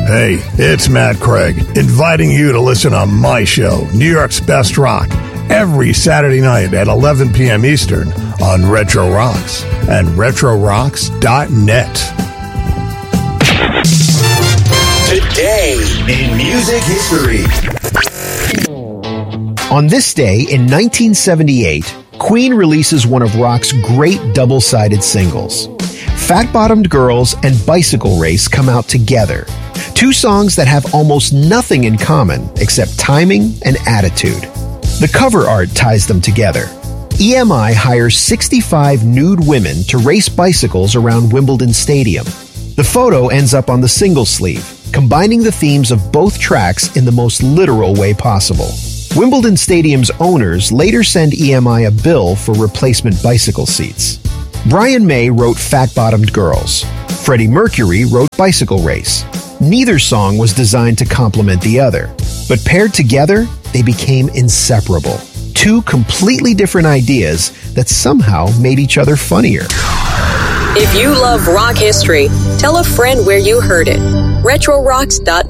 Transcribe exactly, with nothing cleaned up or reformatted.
Hey, it's Matt Craig, inviting you to listen on my show, New York's Best Rock, every Saturday night at eleven p.m. Eastern on Retro Rocks and retro rocks dot net. Today in music history. On this day in nineteen seventy-eight, Queen releases one of rock's great double-sided singles. Fat Bottomed Girls and Bicycle Race come out together. Two songs that have almost nothing in common except timing and attitude. The cover art ties them together. E M I hires sixty-five nude women to race bicycles around Wimbledon Stadium. The photo ends up on the single sleeve, combining the themes of both tracks in the most literal way possible. Wimbledon Stadium's owners later send E M I a bill for replacement bicycle seats. Brian May wrote Fat Bottomed Girls. Freddie Mercury wrote Bicycle Race. Neither song was designed to complement the other, but paired together, they became inseparable. Two completely different ideas that somehow made each other funnier. If you love rock history, tell a friend where you heard it. retro rocks dot net